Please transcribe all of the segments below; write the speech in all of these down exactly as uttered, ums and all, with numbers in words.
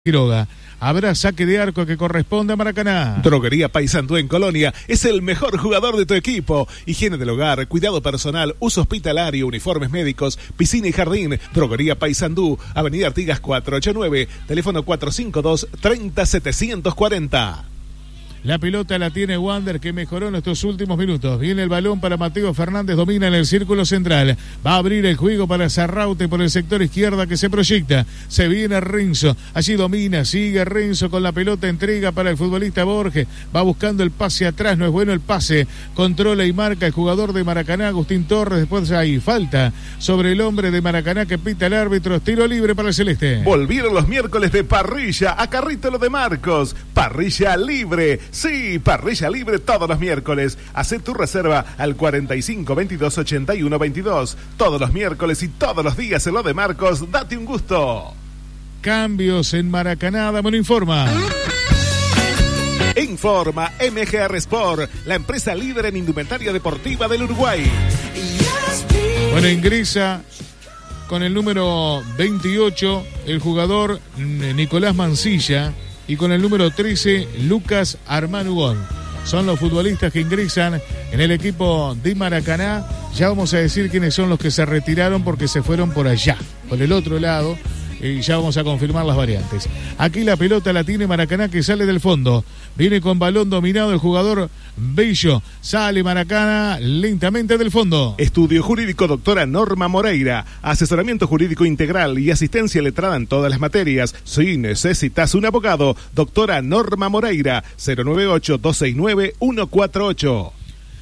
Quiroga. Habrá saque de arco que corresponde a Maracaná. Droguería Paysandú en Colonia es el mejor jugador de tu equipo. Higiene del hogar, cuidado personal, uso hospitalario, uniformes médicos, piscina y jardín. Droguería Paysandú, Avenida Artigas cuatrocientos ochenta y nueve, teléfono cuatro cinco dos, treinta, setecientos cuarenta. La pelota la tiene Wander, que mejoró en estos últimos minutos. Viene el balón para Mateo Fernández, domina en el círculo central. Va a abrir el juego para Zarraute por el sector izquierda que se proyecta. Se viene Renzo, allí domina, sigue Renzo con la pelota, entrega para el futbolista Borges. Va buscando el pase atrás, no es bueno el pase. Controla y marca el jugador de Maracaná, Agustín Torres. Después hay falta sobre el hombre de Maracaná que pita el árbitro. Tiro libre para el celeste. Volvieron los miércoles de parrilla a Carrito Lo de Marcos. Parrilla libre. Sí, parrilla libre todos los miércoles. Hacé tu reserva al cuarenta y cinco, veintidós, ochenta y uno, veintidós. Todos los miércoles y todos los días en Lo de Marcos. Date un gusto. Cambios en Maracaná, dame un informa. Informa M G R Sport, la empresa líder en indumentaria deportiva del Uruguay. Bueno, ingresa con el número veintiocho el jugador Nicolás Mancilla. Y con el número trece, Lucas Armanugón. Son los futbolistas que ingresan en el equipo de Maracaná. Ya vamos a decir quiénes son los que se retiraron porque se fueron por allá, por el otro lado. Y ya vamos a confirmar las variantes. Aquí la pelota la tiene Maracaná, que sale del fondo. Viene con balón dominado el jugador Bello. Sale Maracaná lentamente del fondo. Estudio Jurídico Doctora Norma Moreira. Asesoramiento jurídico integral y asistencia letrada en todas las materias. Si necesitas un abogado, Doctora Norma Moreira. cero nueve ocho, dos seis nueve, uno cuatro ocho.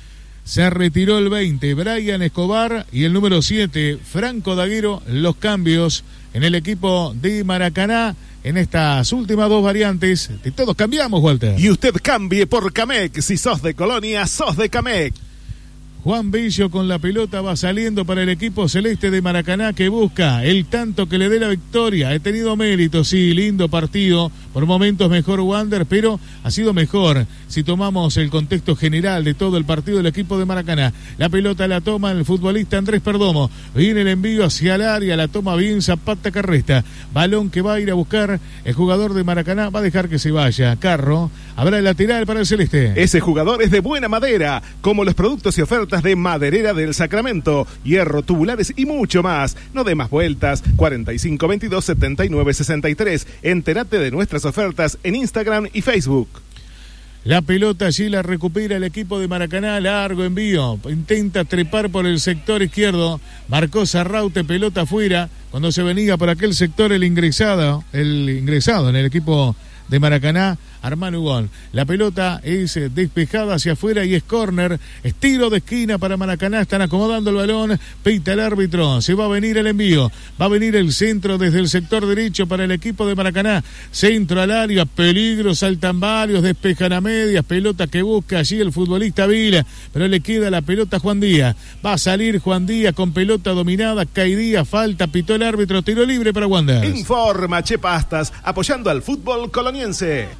Se retiró el veinte, Brian Escobar, y el número siete, Franco Daguero. Los cambios en el equipo de Maracaná en estas últimas dos variantes. De todos cambiamos, Walter. Y usted cambie por Camec. Si sos de Colonia, sos de Camec. Juan Bello con la pelota va saliendo para el equipo celeste de Maracaná, que busca el tanto que le dé la victoria. He tenido mérito, sí, lindo partido. Por momentos mejor Wander, pero ha sido mejor si tomamos el contexto general de todo el partido del equipo de Maracaná. La pelota la toma el futbolista Andrés Perdomo. Viene el envío hacia el área, la toma bien Zapata Carresta. Balón que va a ir a buscar el jugador de Maracaná. Va a dejar que se vaya Carro. Habrá el lateral para el celeste. Ese jugador es de buena madera, como los productos y ofertas de Maderera del Sacramento, hierro, tubulares y mucho más. No dé más vueltas. cuarenta y cinco, veintidós, setenta y nueve, sesenta y tres. Entérate de nuestras ofertas en Instagram y Facebook. La pelota allí la recupera el equipo de Maracaná, largo envío, intenta trepar por el sector izquierdo, marcó Zarraute, pelota afuera, cuando se venía por aquel sector el ingresado, el ingresado en el equipo de Maracaná, Armanugón. La pelota es despejada hacia afuera y es córner, estilo de esquina para Maracaná. Están acomodando el balón, pita el árbitro, se va a venir el envío, va a venir el centro desde el sector derecho para el equipo de Maracaná, centro al área, peligro, saltan varios, despejan a medias, pelota que busca allí el futbolista Vila, pero le queda la pelota a Juan Díaz, va a salir Juan Díaz con pelota dominada, caidía, falta, pitó el árbitro, tiro libre para Wander. Informa Che Pastas, apoyando al fútbol coloniense.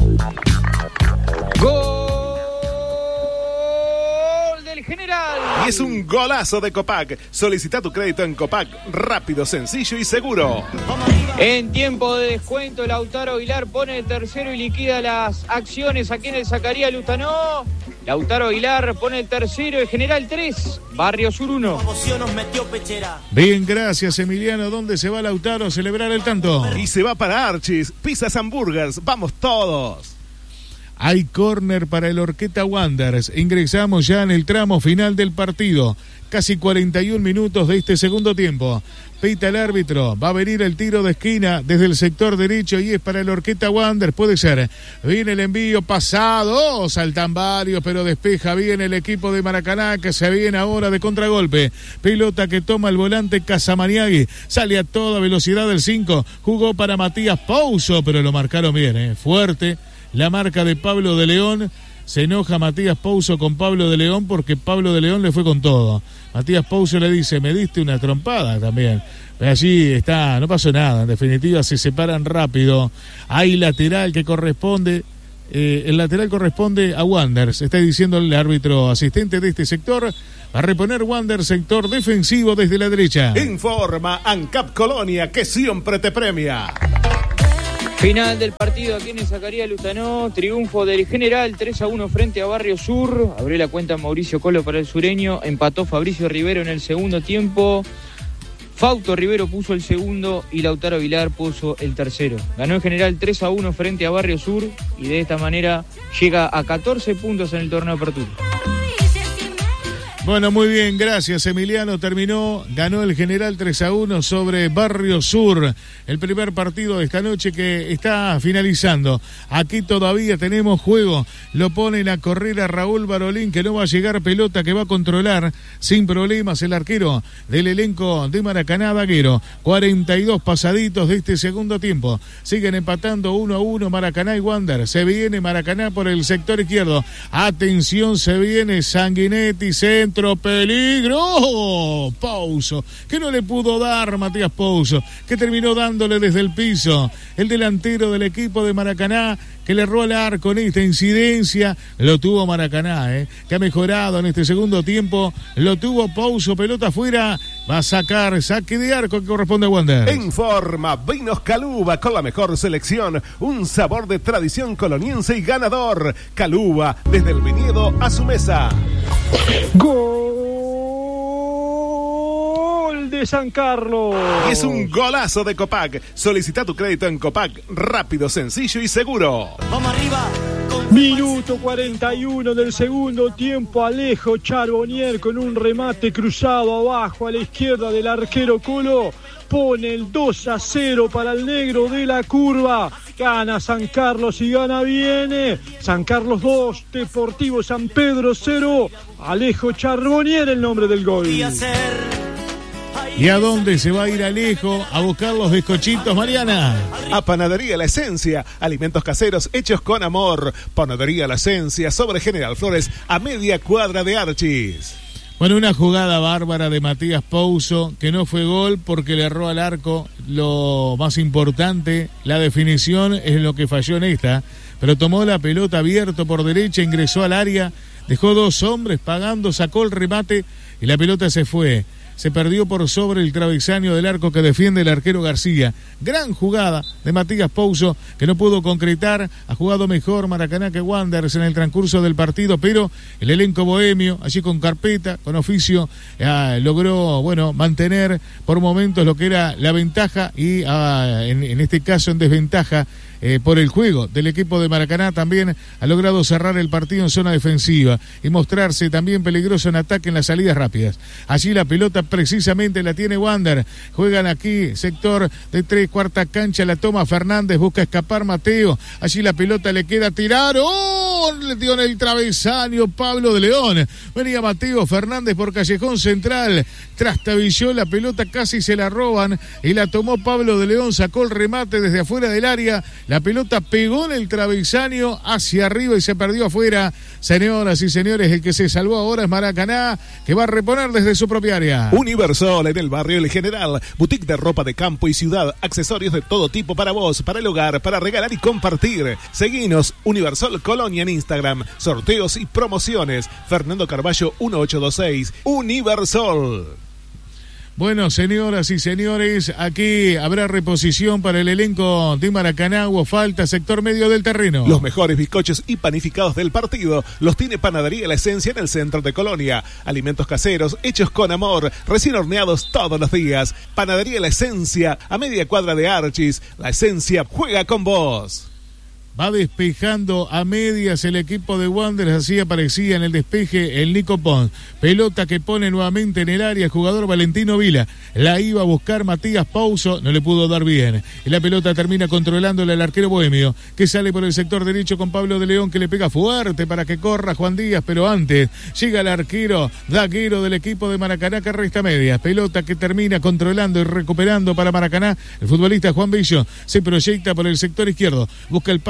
Gol del General. Y es un golazo de Copac. Solicita tu crédito en Copac, rápido, sencillo y seguro. En tiempo de descuento, Lautaro Aguilar pone el tercero y liquida las acciones aquí en el Zacarías Lutanó. Lautaro Aguilar pone el tercero, el General tres, Barrio Sur uno. Bien, gracias Emiliano. ¿Dónde se va Lautaro a celebrar el tanto? Y se va para Archis, Pizzas Hamburgers, vamos todos. Hay córner para el Orqueta Wanderers. Ingresamos ya en el tramo final del partido. Casi cuarenta y un minutos de este segundo tiempo. Pita el árbitro. Va a venir el tiro de esquina desde el sector derecho y es para el Orqueta Wanderers. Puede ser. Viene el envío pasado. Oh, saltan varios, pero despeja bien el equipo de Maracaná, que se viene ahora de contragolpe. Pelota que toma el volante Casamaniagui. Sale a toda velocidad del cinco. Jugó para Matías Pouso, pero lo marcaron bien, ¿eh? Fuerte. La marca de Pablo de León. Se enoja Matías Pouso con Pablo de León porque Pablo de León le fue con todo. Matías Pouso le dice, me diste una trompada también. Allí está, no pasó nada. En definitiva se separan rápido. Hay lateral que corresponde. Eh, el lateral corresponde a Wanderers. Está diciendo el árbitro asistente de este sector. Va a reponer Wanderers, sector defensivo desde la derecha. Informa ANCAP Colonia, que siempre te premia. Final del partido aquí en el Zacarías Lutanó, triunfo del General tres a uno frente a Barrio Sur. Abrió la cuenta Mauricio Colo para el sureño, empató Fabricio Rivero en el segundo tiempo. Fausto Rivero puso el segundo y Lautaro Vilar puso el tercero. Ganó el General tres a uno frente a Barrio Sur y de esta manera llega a catorce puntos en el torneo de apertura. Bueno, muy bien, gracias Emiliano. Terminó, ganó el General tres a uno sobre Barrio Sur. El primer partido de esta noche que está finalizando. Aquí todavía tenemos juego. Lo ponen a correr a Raúl Barolín, que no va a llegar pelota, que va a controlar sin problemas el arquero del elenco de Maracaná, Daguero. cuarenta y dos pasaditos de este segundo tiempo. Siguen empatando uno a uno Maracaná y Wander. Se viene Maracaná por el sector izquierdo. Atención, se viene Sanguinetti, centro. Peligro, Pouso, que no le pudo dar Matías Pouso, que terminó dándole desde el piso. El delantero del equipo de Maracaná, que le erró al arco en esta incidencia, lo tuvo Maracaná, eh, que ha mejorado en este segundo tiempo, lo tuvo Pouso, pelota afuera, va a sacar saque de arco que corresponde a Wander. En forma, Vinos Caluba con la mejor selección, un sabor de tradición coloniense y ganador. Caluba, desde el viñedo a su mesa. Gol de San Carlos. Es un golazo de Copac. Solicita tu crédito en Copac, rápido, sencillo y seguro. Vamos arriba. Minuto cuarenta y uno del segundo tiempo. Alejo Charbonnier con un remate cruzado abajo a la izquierda del arquero Colo. Pone el dos a cero para el negro de la curva. Gana San Carlos y gana bien. San Carlos dos, Deportivo San Pedro cero. Alejo Charbonnier el nombre del gol. ¿Y a dónde se va a ir Alejo a buscar los bizcochitos, Mariana? A Panadería La Esencia, alimentos caseros hechos con amor. Panadería La Esencia sobre General Flores a media cuadra de Archis. Bueno, una jugada bárbara de Matías Pouso, que no fue gol porque le erró al arco. Lo más importante, la definición, es lo que falló en esta. Pero tomó la pelota abierto por derecha, ingresó al área, dejó dos hombres pagando, sacó el remate y la pelota se fue. Se perdió por sobre el travesaño del arco que defiende el arquero García. Gran jugada de Matías Pouso, que no pudo concretar. Ha jugado mejor Maracaná que Wanderers en el transcurso del partido, pero el elenco bohemio, allí con carpeta, con oficio, eh, logró, bueno, mantener por momentos lo que era la ventaja y eh, en, en este caso en desventaja eh, por el juego del equipo de Maracaná. También ha logrado cerrar el partido en zona defensiva y mostrarse también peligroso en ataque en las salidas rápidas. Allí la pelota precisamente la tiene Wander. Juegan aquí, sector de tres, cuarta cancha, la toma Fernández, busca escapar Mateo. Allí la pelota le queda tirar. ¡Oh! Le dio en el travesaño Pablo de León. Venía Mateo Fernández por Callejón Central. Trastabilló la pelota, casi se la roban y la tomó Pablo de León. Sacó el remate desde afuera del área. La pelota pegó en el travesaño hacia arriba y se perdió afuera. Señoras y señores, el que se salvó ahora es Maracaná, que va a reponer desde su propia área. Universal en el barrio El General, boutique de ropa de campo y ciudad, accesorios de todo tipo para vos, para el hogar, para regalar y compartir. Seguinos, Universal Colonia en Instagram, sorteos y promociones. Fernando Carballo uno ocho dos seis, Universal. Bueno, señoras y señores, aquí habrá reposición para el elenco de Maracaná. Hubo falta, sector medio del terreno. Los mejores bizcochos y panificados del partido los tiene Panadería La Esencia en el centro de Colonia. Alimentos caseros hechos con amor, recién horneados todos los días. Panadería La Esencia a media cuadra de Archis. La Esencia juega con vos. Va despejando a medias el equipo de Wanderers, así aparecía en el despeje el Nico Pons. Pelota que pone nuevamente en el área el jugador Valentino Vila. La iba a buscar Matías Pouso, no le pudo dar bien. Y la pelota termina controlándola el arquero bohemio, que sale por el sector derecho con Pablo de León, que le pega fuerte para que corra Juan Díaz, pero antes llega el arquero Daguero del equipo de Maracaná, que resta medias. Pelota que termina controlando y recuperando para Maracaná. El futbolista Juan Bello se proyecta por el sector izquierdo, busca el paso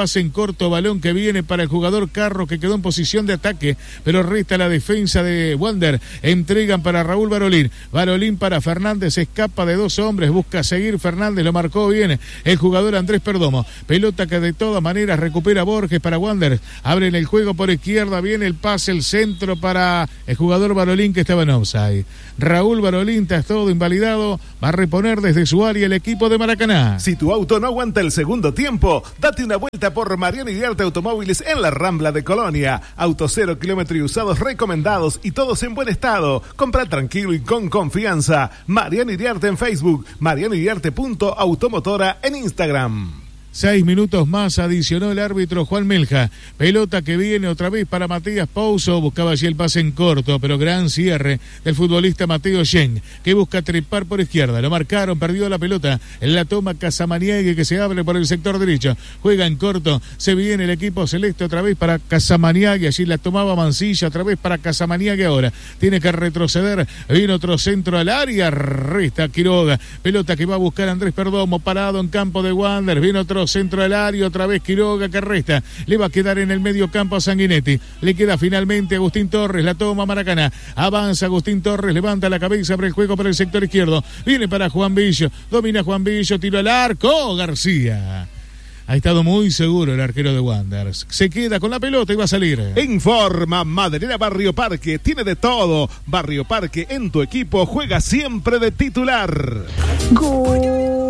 pase en corto, balón que viene para el jugador Carro, que quedó en posición de ataque, pero resta la defensa de Wander. Entregan para Raúl Barolín. Barolín para Fernández, escapa de dos hombres, busca seguir Fernández, lo marcó bien el jugador Andrés Perdomo. Pelota que de todas maneras recupera Borges para Wander. Abren el juego por izquierda, viene el pase, el centro para el jugador Barolín, que estaba en offside. Raúl Barolín está todo invalidado, va a reponer desde su área el equipo de Maracaná. Si tu auto no aguanta el segundo tiempo, date una vuelta por Mariano Iriarte Automóviles en la Rambla de Colonia. Autos cero kilómetro y usados recomendados y todos en buen estado. Compra tranquilo y con confianza. Mariano Iriarte en Facebook, mariano iriarte punto automotora en Instagram. Seis minutos más adicionó el árbitro Juan Melja. Pelota que viene otra vez para Matías Pouso. Buscaba allí el pase en corto, pero gran cierre del futbolista Mateo Yen, que busca trepar por izquierda. Lo marcaron, perdió la pelota. En la toma Casamaniague, que se abre por el sector derecho. Juega en corto. Se viene el equipo celeste otra vez para Casamaniague. Allí la tomaba Mancilla, otra vez para Casamaniague ahora. Tiene que retroceder. Viene otro centro al área. Resta Quiroga. Pelota que va a buscar Andrés Perdomo, parado en campo de Wander. Viene otro centro al área, otra vez Quiroga que resta, le va a quedar en el medio campo a Sanguinetti, le queda finalmente Agustín Torres, la toma Maracaná, avanza Agustín Torres, levanta la cabeza, abre el juego por el sector izquierdo, viene para Juan Villo, domina Juan Villo, tiro al arco, García. Ha estado muy seguro el arquero de Wanderers. Se queda con la pelota y va a salir. Informa Maderera Barrio Parque. Tiene de todo. Barrio Parque en tu equipo juega siempre de titular. ¡Gol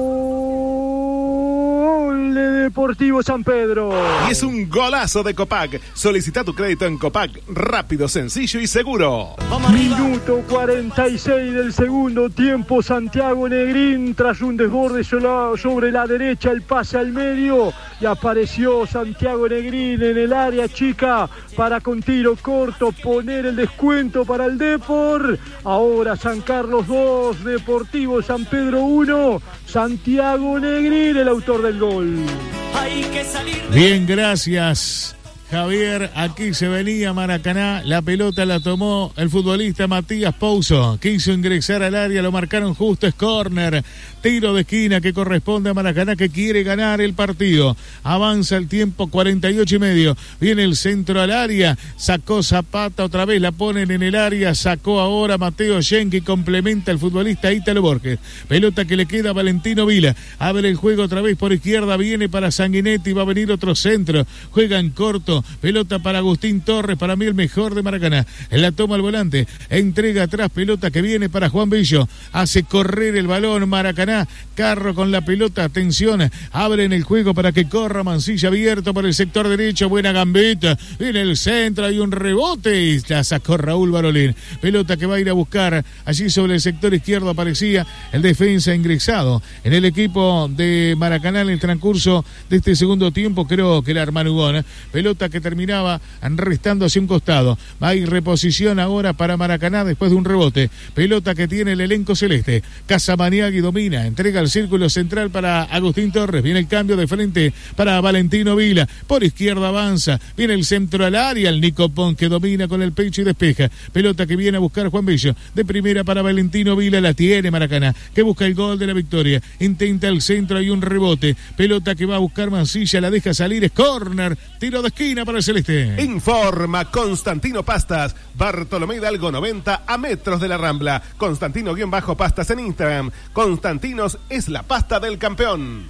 de Deportivo San Pedro! Y es un golazo de Copac. Solicita tu crédito en Copac. Rápido, sencillo y seguro. Minuto cuarenta y seis del segundo tiempo. Santiago Negrín, tras un desborde sobre la derecha, el pase al medio. Y apareció Santiago Negrín en el área chica para, con tiro corto, poner el descuento para el Depor. Ahora San Carlos dos, Deportivo San Pedro uno. Santiago Negrín, el autor del gol. Bien, gracias, Javier. Aquí se venía Maracaná, la pelota la tomó el futbolista Matías Pouso, quiso ingresar al área, lo marcaron justo, es córner, tiro de esquina que corresponde a Maracaná, que quiere ganar el partido. Avanza el tiempo, cuarenta y ocho y medio, viene el centro al área, sacó Zapata, otra vez la ponen en el área, sacó ahora Mateo Yen, que complementa al futbolista Ítalo Borges. Pelota que le queda a Valentino Vila, abre el juego otra vez por izquierda, viene para Sanguinetti, va a venir otro centro, juega en corto, pelota para Agustín Torres, para mí el mejor de Maracaná, en la toma al volante, entrega atrás, pelota que viene para Juan Villo, hace correr el balón Maracaná, Carro con la pelota, atención, abre en el juego para que corra Mancilla, abierto por el sector derecho, buena gambeta, viene el centro, hay un rebote y la sacó Raúl Barolín, pelota que va a ir a buscar allí sobre el sector izquierdo, aparecía el defensa ingresado en el equipo de Maracaná en el transcurso de este segundo tiempo, creo que era Armando Hugón, pelota que terminaba restando hacia un costado, va a ir reposición ahora para Maracaná después de un rebote, pelota que tiene el elenco celeste, Casamaniague domina, entrega el círculo central para Agustín Torres, viene el cambio de frente para Valentino Vila, por izquierda avanza, viene el centro al área, el Nico Pon que domina con el pecho y despeja, pelota que viene a buscar Juan Villo, de primera para Valentino Vila, la tiene Maracaná, que busca el gol de la victoria, intenta el centro, hay un rebote, pelota que va a buscar Mancilla, la deja salir, es córner, tiro de esquina para el celeste. Informa Constantino Pastas, Bartolomé Hidalgo noventa a metros de la Rambla, Constantino-Pastas en Instagram, Constantinos es la pasta del campeón.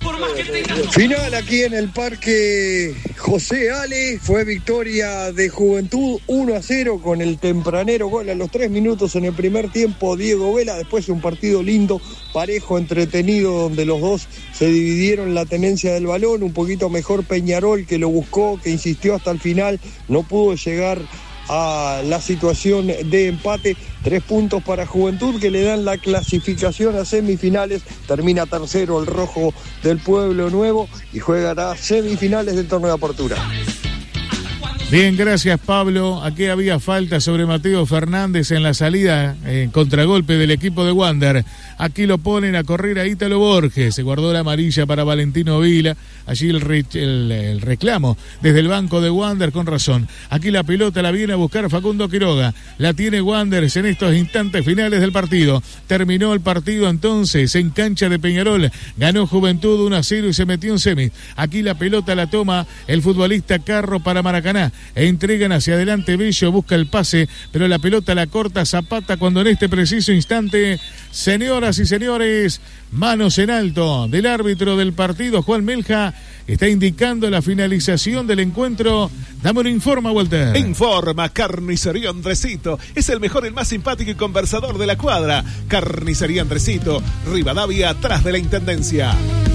Final aquí en el Parque José Ale, fue victoria de Juventud uno a cero con el tempranero gol a los tres minutos en el primer tiempo, Diego Vela, después un partido lindo, parejo, entretenido, donde los dos se dividieron la tenencia del balón, un poquito mejor Peñarol, que lo buscó, que insistió hasta el final, no pudo llegar a la situación de empate. Tres puntos para Juventud, que le dan la clasificación a semifinales, termina tercero el rojo del Pueblo Nuevo y jugará semifinales del torneo de apertura. Bien, gracias Pablo. Aquí había falta sobre Mateo Fernández en la salida en contragolpe del equipo de Wander. Aquí lo ponen a correr a Ítalo Borges. Se guardó la amarilla para Valentino Vila. Allí el, re, el, el reclamo desde el banco de Wander con razón. Aquí la pelota la viene a buscar Facundo Quiroga. La tiene Wander en estos instantes finales del partido. Terminó el partido entonces en cancha de Peñarol. Ganó Juventud uno a cero y se metió en semi. Aquí la pelota la toma el futbolista Carro para Maracaná. Entregan hacia adelante, Bello busca el pase, pero la pelota la corta Zapata cuando en este preciso instante, señoras y señores, manos en alto del árbitro del partido, Juan Melja, está indicando la finalización del encuentro. Dame un informa, Walter. Informa Carnicería Andresito. Es el mejor, el más simpático y conversador de la cuadra. Carnicería Andresito, Rivadavia, atrás de la Intendencia.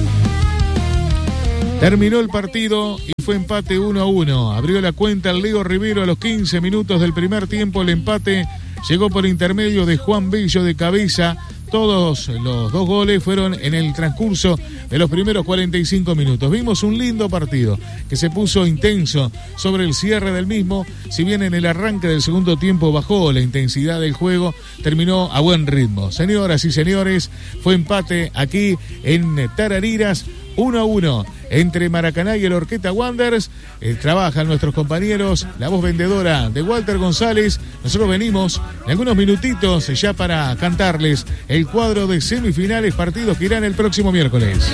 Terminó el partido y fue empate uno a uno. Abrió la cuenta el Leo Rivero a los quince minutos del primer tiempo. El empate llegó por intermedio de Juan Bello de cabeza. Todos los dos goles fueron en el transcurso de los primeros cuarenta y cinco minutos. Vimos un lindo partido que se puso intenso sobre el cierre del mismo. Si bien en el arranque del segundo tiempo bajó la intensidad del juego, terminó a buen ritmo. Señoras y señores, fue empate aquí en Tarariras. uno a uno entre Maracaná y el Horqueta Wanderers. Eh, trabajan nuestros compañeros, la voz vendedora de Walter González. Nosotros venimos en algunos minutitos ya para cantarles el cuadro de semifinales, partidos que irán el próximo miércoles.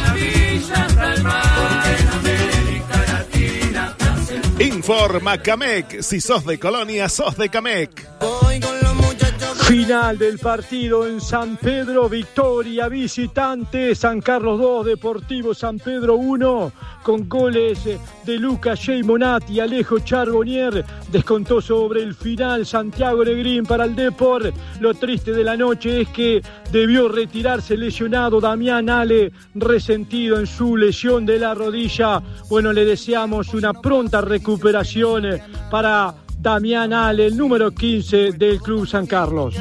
Informa Camec. Si sos de Colonia, sos de Camec. Final del partido en San Pedro, victoria visitante, San Carlos dos, Deportivo San Pedro uno, con goles de Lucas J. Monat y Alejo Charbonnier. Descontó sobre el final Santiago Negrín para el Depor. Lo triste de la noche es que debió retirarse lesionado Damián Ale, resentido en su lesión de la rodilla. Bueno, le deseamos una pronta recuperación para Damián Ale, el número quince del Club San Carlos.